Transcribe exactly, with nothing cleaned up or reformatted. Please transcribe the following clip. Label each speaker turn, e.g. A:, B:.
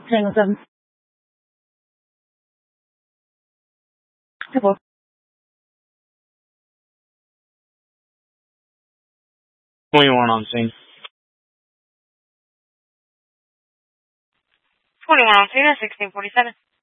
A: Tango seven. Four.
B: twenty-one on scene.
C: twenty-one on scene, sixteen forty-seven.